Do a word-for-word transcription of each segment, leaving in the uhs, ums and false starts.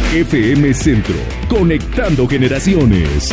F M Centro, conectando generaciones.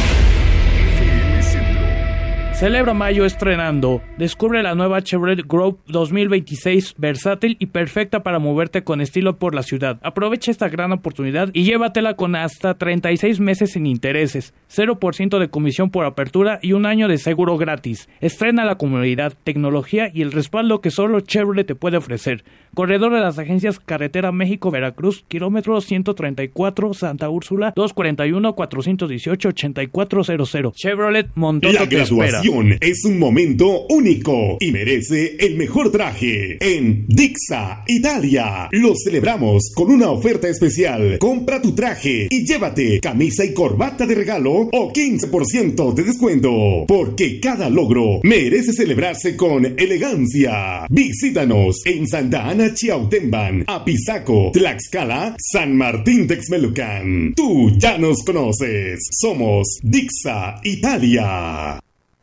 Celebra mayo estrenando. Descubre la nueva Chevrolet Grove dos mil veintiséis, versátil y perfecta para moverte con estilo por la ciudad. Aprovecha esta gran oportunidad y llévatela con hasta treinta y seis meses sin intereses, cero por ciento de comisión por apertura y un año de seguro gratis. Estrena la comodidad, tecnología y el respaldo que solo Chevrolet te puede ofrecer. Corredor de las agencias Carretera México-Veracruz, kilómetro ciento treinta y cuatro, Santa Úrsula, dos cuatro uno, cuatro uno ocho, ocho cuatro cero cero. Chevrolet Montoto te espera. Es un momento único y merece el mejor traje. En Dixa, Italia, lo celebramos con una oferta especial. Compra tu traje y llévate camisa y corbata de regalo o quince por ciento de descuento. Porque cada logro merece celebrarse con elegancia. Visítanos en Santa Ana Chiautempan, Apizaco, Tlaxcala, San Martín Texmelucan. Tú ya nos conoces. Somos Dixa, Italia.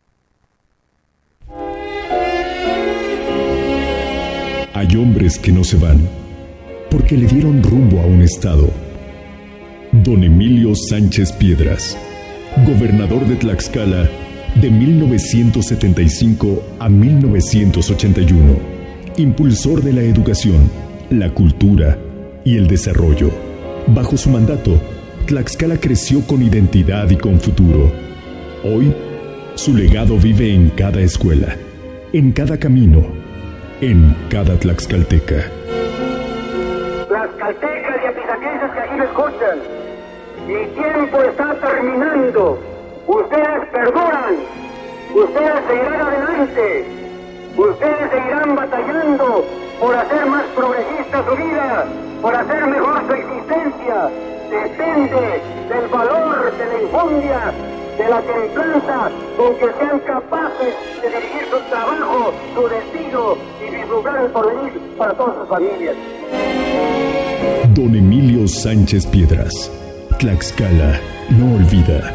Hay hombres que no se van porque le dieron rumbo a un estado. Don Emilio Sánchez Piedras, gobernador de Tlaxcala de mil novecientos setenta y cinco a mil novecientos ochenta y uno, impulsor de la educación, la cultura y el desarrollo. Bajo su mandato, Tlaxcala creció con identidad y con futuro. Hoy, su legado vive en cada escuela, en cada camino, en cada tlaxcalteca. Tlaxcaltecas y apizaquenses que aquí me escuchan, mi tiempo está terminando. Ustedes perduran, ustedes seguirán adelante, ustedes seguirán batallando por hacer más progresista su vida, por hacer mejor su existencia. Depende del valor, de la enjundia, de la templanza con que sean capaces de dirigir su trabajo, su destino y vislumbrar el porvenir para todas sus familias. Don Emilio Sánchez Piedras, Tlaxcala no olvida.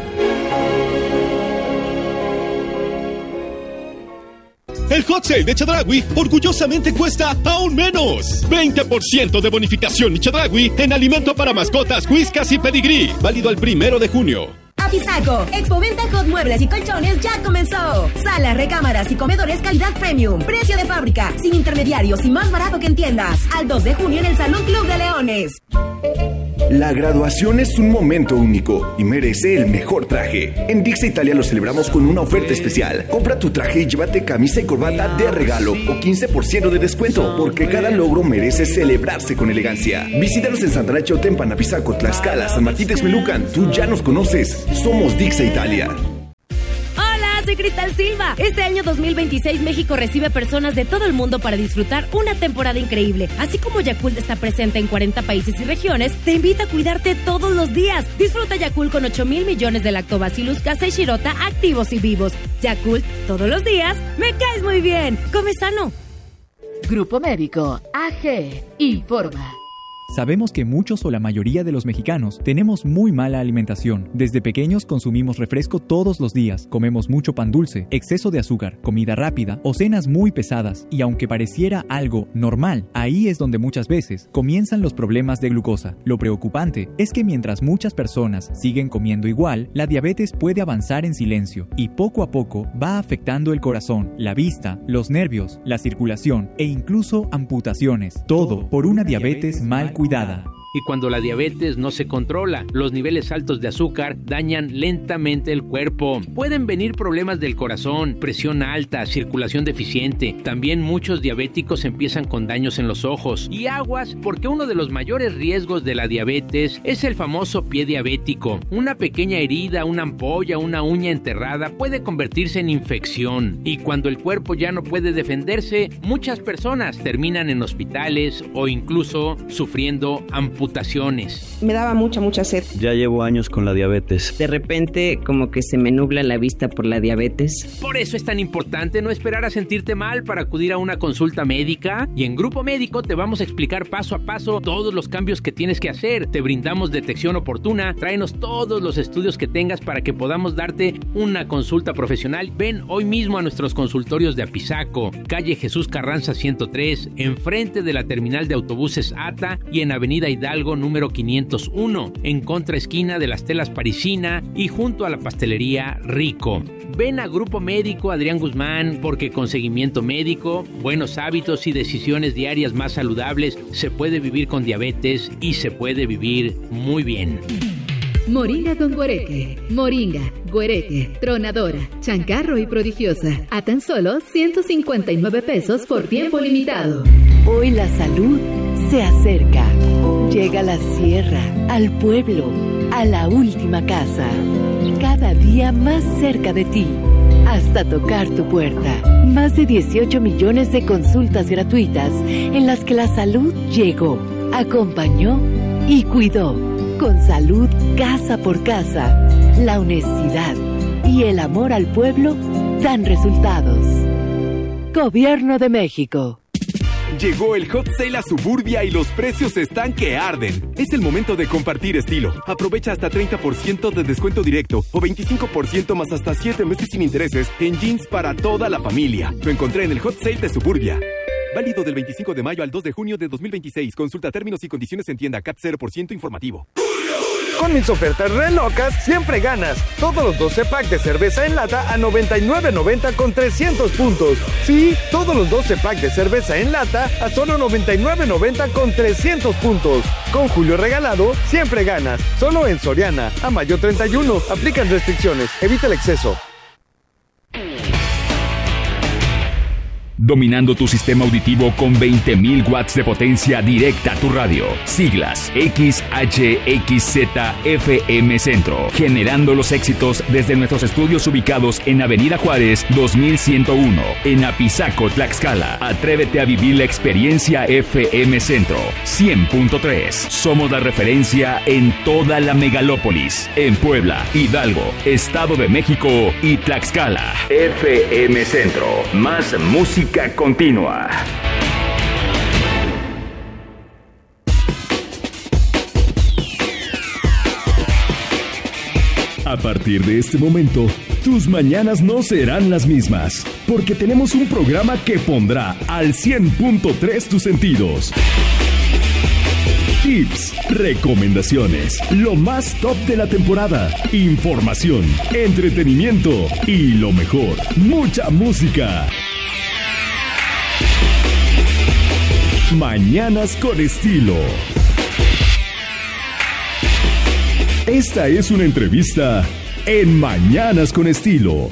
El hot sale de Chedraui orgullosamente cuesta aún menos. veinte por ciento de bonificación Chedraui en alimento para mascotas, whiskas y pedigrí. Válido al primero de junio. Apizaco, Expoventa Hot Muebles y Colchones ya comenzó. Salas, recámaras y comedores calidad premium. Precio de fábrica, sin intermediarios y más barato que en tiendas. Al dos de junio en el Salón Club de Leones. La graduación es un momento único y merece el mejor traje. En Dixa Italia lo celebramos con una oferta especial. Compra tu traje y llévate camisa y corbata de regalo o quince por ciento de descuento, porque cada logro merece celebrarse con elegancia. Visítanos en Santa Ana Chiautempan, Apizaco, Tlaxcala, San Martín Texmelucan. Tú ya nos conoces. Somos Dixa Italia. Soy Cristal Silva. Este año dos mil veintiséis México recibe personas de todo el mundo para disfrutar una temporada increíble. Así como Yakult está presente en cuarenta países y regiones, te invita a cuidarte todos los días. Disfruta Yakult con ocho mil millones de Lactobacillus casei shirota activos y vivos. Yakult, todos los días, me caes muy bien. Come sano. Grupo Médico A G informa. Sabemos que muchos o la mayoría de los mexicanos tenemos muy mala alimentación. Desde pequeños consumimos refresco todos los días, comemos mucho pan dulce, exceso de azúcar, comida rápida o cenas muy pesadas. Y aunque pareciera algo normal, ahí es donde muchas veces comienzan los problemas de glucosa. Lo preocupante es que mientras muchas personas siguen comiendo igual, la diabetes puede avanzar en silencio y poco a poco va afectando el corazón, la vista, los nervios, la circulación e incluso amputaciones. Todo por una diabetes mal cuidada. Cuidada. Y cuando la diabetes no se controla, los niveles altos de azúcar dañan lentamente el cuerpo. Pueden venir problemas del corazón, presión alta, circulación deficiente. También muchos diabéticos empiezan con daños en los ojos. Y aguas, porque uno de los mayores riesgos de la diabetes es el famoso pie diabético. Una pequeña herida, una ampolla, una uña enterrada puede convertirse en infección. Y cuando el cuerpo ya no puede defenderse, muchas personas terminan en hospitales o incluso sufriendo amputaciones. Me daba mucha, mucha sed. Ya llevo años con la diabetes. De repente, como que se me nubla la vista por la diabetes. Por eso es tan importante no esperar a sentirte mal para acudir a una consulta médica. Y en Grupo Médico te vamos a explicar paso a paso todos los cambios que tienes que hacer. Te brindamos detección oportuna. Tráenos todos los estudios que tengas para que podamos darte una consulta profesional. Ven hoy mismo a nuestros consultorios de Apizaco, calle Jesús Carranza ciento tres, enfrente de la terminal de autobuses A T A y en Avenida Hidalgo Hidalgo número quinientos uno, en contraesquina de las Telas Parisina y junto a la pastelería Rico. Ven a Grupo Médico Adrián Guzmán, porque con seguimiento médico, buenos hábitos y decisiones diarias más saludables se puede vivir con diabetes y se puede vivir muy bien. Moringa con guareque, moringa, guareque, tronadora, chancarro y prodigiosa, a tan solo ciento cincuenta y nueve pesos por tiempo limitado. Hoy la salud se acerca, llega a la sierra, al pueblo, a la última casa, cada día más cerca de ti, hasta tocar tu puerta. Más de dieciocho millones de consultas gratuitas en las que la salud llegó, acompañó y cuidó. Con salud casa por casa, la honestidad y el amor al pueblo dan resultados. Gobierno de México. Llegó el Hot Sale a Suburbia y los precios están que arden. Es el momento de compartir estilo. Aprovecha hasta treinta por ciento de descuento directo o veinticinco por ciento más hasta siete meses sin intereses en jeans para toda la familia. Lo encontré en el Hot Sale de Suburbia. Válido del veinticinco de mayo al dos de junio de dos mil veintiséis. Consulta términos y condiciones en tienda. C A T cero por ciento informativo. Con mis ofertas re locas, siempre ganas. Todos los doce packs de cerveza en lata a noventa y nueve noventa con trescientos puntos. Sí, todos los doce packs de cerveza en lata a solo noventa y nueve noventa con trescientos puntos. Con Julio Regalado, siempre ganas. Solo en Soriana. A mayo treinta y uno. Aplican restricciones. Evita el exceso. Dominando tu sistema auditivo con veinte mil watts de potencia directa a tu radio. Siglas X H X Z F M Centro. Generando los éxitos desde nuestros estudios ubicados en Avenida Juárez dos mil ciento uno, en Apizaco, Tlaxcala. Atrévete a vivir la experiencia F M Centro. cien punto tres. Somos la referencia en toda la megalópolis. En Puebla, Hidalgo, Estado de México y Tlaxcala. F M Centro. Más música continua. A partir de este momento, tus mañanas no serán las mismas, porque tenemos un programa que pondrá al cien punto tres tus sentidos. Tips, recomendaciones, lo más top de la temporada, información, entretenimiento y lo mejor, mucha música. Mañanas con estilo. Esta es una entrevista en Mañanas con estilo.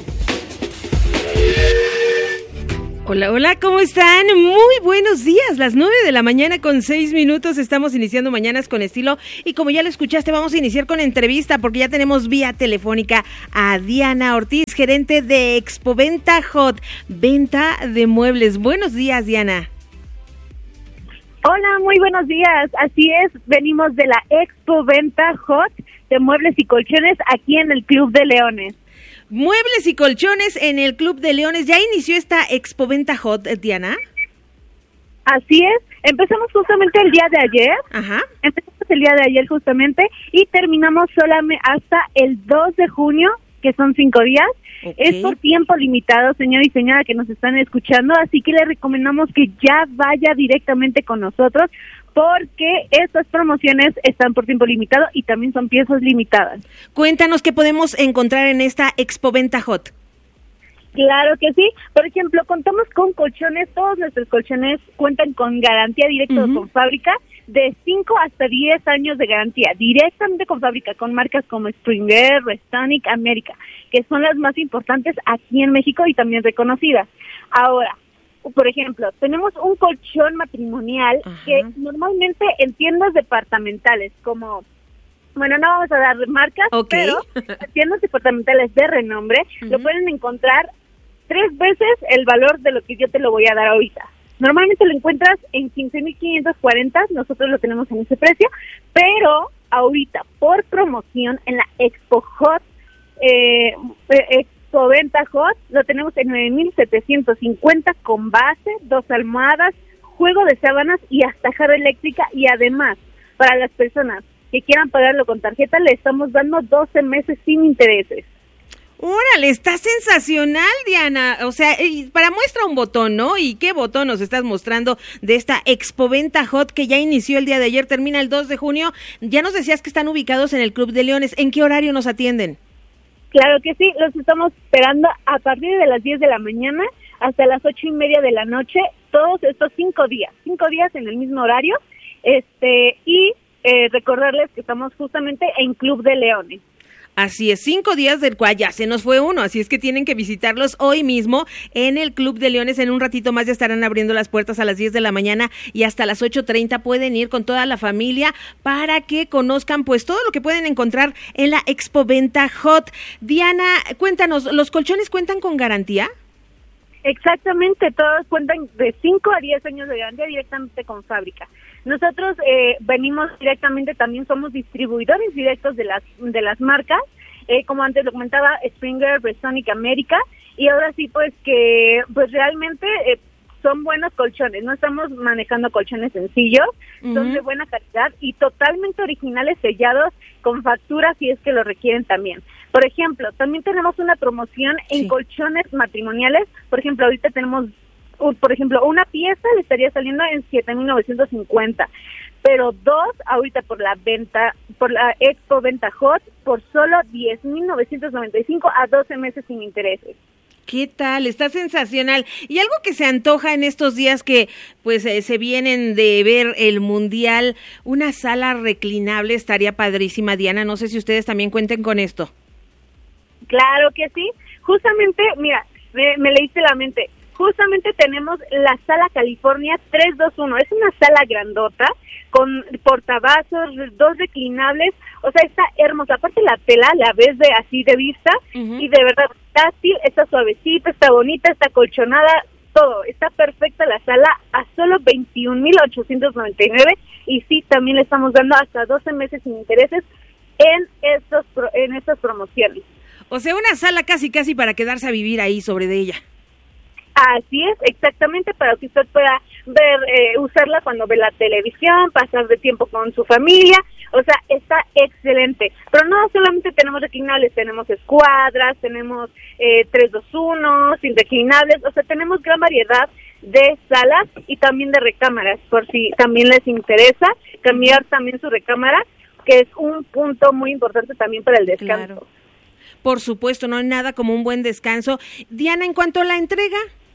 Hola, hola, ¿cómo están? Muy buenos días, las nueve de la mañana con seis minutos, estamos iniciando Mañanas con Estilo y como ya lo escuchaste, vamos a iniciar con entrevista porque ya tenemos vía telefónica a Diana Ortiz, gerente de Expoventa Hot, venta de muebles. Buenos días, Diana. Hola, muy buenos días, así es, venimos de la Expoventa Hot de muebles y colchones aquí en el Club de Leones. Muebles y colchones en el Club de Leones. ¿Ya inició esta Expoventa Hot, Diana? Así es. Empezamos justamente el día de ayer. Ajá. Empezamos el día de ayer justamente y terminamos solamente hasta el dos de junio, que son cinco días. Okay. Es por tiempo limitado, señor y señora que nos están escuchando, así que le recomendamos que ya vaya directamente con nosotros porque estas promociones están por tiempo limitado y también son piezas limitadas. Cuéntanos qué podemos encontrar en esta Expoventa Hot. Claro que sí. Por ejemplo, contamos con colchones, todos nuestros colchones cuentan con garantía directa uh-huh. con fábrica de cinco hasta diez años de garantía, directamente con fábrica, con marcas como Springer, Restonic, América, que son las más importantes aquí en México y también reconocidas. Ahora, por ejemplo, tenemos un colchón matrimonial uh-huh. que normalmente en tiendas departamentales como... Bueno, no vamos a dar marcas, okay. pero tiendas departamentales de renombre uh-huh. lo pueden encontrar tres veces el valor de lo que yo te lo voy a dar ahorita. Normalmente lo encuentras en quince mil quinientos cuarenta, nosotros lo tenemos en ese precio, pero ahorita por promoción en la Expo Hot, eh, Expoventa Hot, lo tenemos en nueve mil setecientos cincuenta con base, dos almohadas, juego de sábanas y hasta jarra eléctrica, y además, para las personas que quieran pagarlo con tarjeta, le estamos dando doce meses sin intereses. Órale, está sensacional, Diana. O sea, para muestra un botón, ¿no? ¿Y qué botón nos estás mostrando de esta Expoventa Hot que ya inició el día de ayer, termina el dos de junio? Ya nos decías que están ubicados en el Club de Leones. ¿En qué horario nos atienden? Claro que sí, los estamos esperando a partir de las diez de la mañana hasta las ocho y media de la noche, todos estos cinco días, cinco días en el mismo horario, este y eh, recordarles que estamos justamente en Club de Leones. Así es, cinco días del cual ya se nos fue uno, así es que tienen que visitarlos hoy mismo en el Club de Leones. En un ratito más ya estarán abriendo las puertas a las diez de la mañana y hasta las ocho treinta pueden ir con toda la familia para que conozcan pues todo lo que pueden encontrar en la Expoventa Hot. Diana, cuéntanos, ¿los colchones cuentan con garantía? Exactamente, todos cuentan de cinco a diez años de garantía directamente con fábrica. Nosotros eh, venimos directamente, también somos distribuidores directos de las de las marcas, eh, como antes lo comentaba, Springer, Bresonic, América, y ahora sí pues que pues realmente eh, son buenos colchones, no estamos manejando colchones sencillos, uh-huh. Son de buena calidad y totalmente originales, sellados con factura si es que lo requieren también. Por ejemplo, también tenemos una promoción en sí. colchones matrimoniales, por ejemplo, ahorita tenemos, por ejemplo, una pieza le estaría saliendo en siete mil novecientos cincuenta, pero dos ahorita por la venta, por la Expoventa Hot, por solo diez mil novecientos noventa y cinco a doce meses sin intereses. ¿Qué tal? Está sensacional. Y algo que se antoja en estos días que pues eh, se vienen de ver el Mundial, una sala reclinable estaría padrísima, Diana. No sé si ustedes también cuenten con esto. Claro que sí. Justamente, mira, me, me leíste la mente. Justamente tenemos la Sala California tres dos uno. Es una sala grandota con portavasos, dos reclinables. O sea, está hermosa. Aparte la tela la ves de así de vista uh-huh. y de verdad táctil, está suavecita, está bonita, está colchonada, todo. Está perfecta la sala a solo veintiún mil ochocientos noventa y nueve y sí, también le estamos dando hasta doce meses sin intereses en estos en estas promociones. O sea, una sala casi casi para quedarse a vivir ahí sobre de ella. Así es, exactamente, para que usted pueda ver, eh, usarla cuando ve la televisión, pasar de tiempo con su familia, o sea, está excelente. Pero no solamente tenemos reclinables, tenemos escuadras, tenemos eh, tres dos uno, sin reclinables, o sea, tenemos gran variedad de salas y también de recámaras, por si también les interesa cambiar también su recámara, que es un punto muy importante también para el descanso. Claro. Por supuesto, no hay nada como un buen descanso. Diana, en cuanto a la entrega.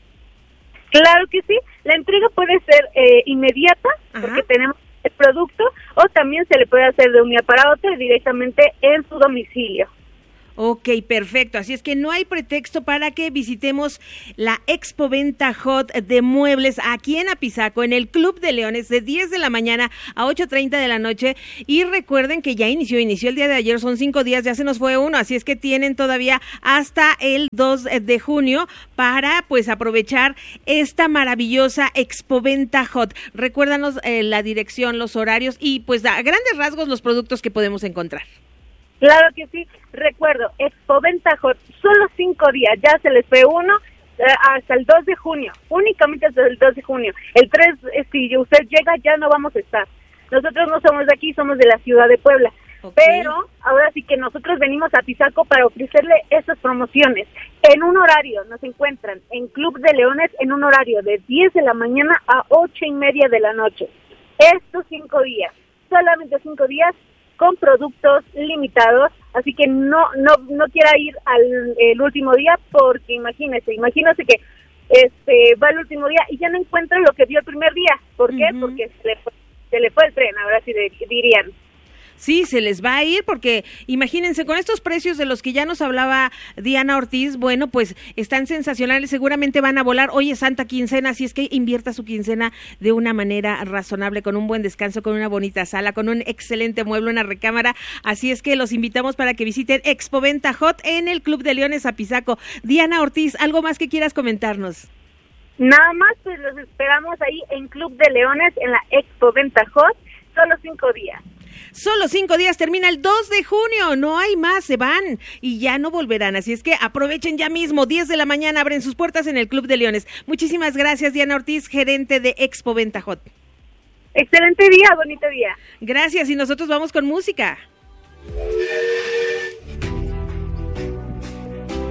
Claro que sí, la entrega puede ser eh, inmediata, Ajá. porque tenemos el producto, o también se le puede hacer de un día para otro directamente en su domicilio. Ok, perfecto. Así es que no hay pretexto para que visitemos la Expoventa Hot de muebles aquí en Apizaco, en el Club de Leones, de diez de la mañana a ocho treinta de la noche. Y recuerden que ya inició, inició el día de ayer, son cinco días, ya se nos fue uno, así es que tienen todavía hasta el dos de junio para pues aprovechar esta maravillosa Expoventa Hot. Recuérdanos eh, la dirección, los horarios y pues a grandes rasgos los productos que podemos encontrar. Claro que sí, recuerdo, Expoventa Hot, solo cinco días, ya se les fue uno, eh, hasta el dos de junio, únicamente hasta el dos de junio. El tres, eh, si usted llega, ya no vamos a estar. Nosotros no somos de aquí, somos de la ciudad de Puebla. Okay. Pero ahora sí que nosotros venimos a Apizaco para ofrecerle estas promociones. En un horario, nos encuentran en Club de Leones, en un horario de diez de la mañana a ocho y media de la noche. Estos cinco días, solamente cinco días, con productos limitados, así que no no no quiera ir al el último día, porque imagínese, imagínese que este va el último día y ya no encuentra lo que vio el primer día. ¿Por qué? Uh-huh. Porque se le, fue, se le fue el tren, ahora sí dirían. Sí, se les va a ir porque imagínense, con estos precios de los que ya nos hablaba Diana Ortiz, bueno, pues están sensacionales, seguramente van a volar. Hoy es Santa Quincena, así es que invierta su quincena de una manera razonable, con un buen descanso, con una bonita sala, con un excelente mueble, una recámara, así es que los invitamos para que visiten Expoventa Hot en el Club de Leones Apizaco. Diana Ortiz, ¿algo más que quieras comentarnos? Nada más, pues los esperamos ahí en Club de Leones, en la Expoventa Hot, solo cinco días. Solo cinco días, termina el dos de junio, no hay más, se van y ya no volverán, así es que aprovechen ya mismo, diez de la mañana abren sus puertas en el Club de Leones. Muchísimas gracias, Diana Ortiz, gerente de Expoventa Hot. Excelente día, bonito día. Gracias, y nosotros vamos con música.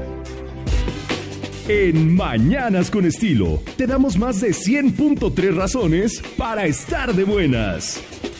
En Mañanas con Estilo, te damos más de cien punto tres razones para estar de buenas.